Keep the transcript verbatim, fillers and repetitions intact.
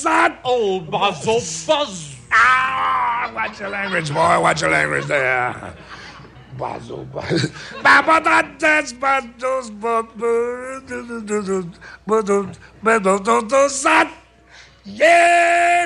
sat. Oh, buzz, oh, buzz. Ah, watch your language, boy. Watch your language there. Buzz, oh, buzz. Papa, that that's but those but sat. Yeah.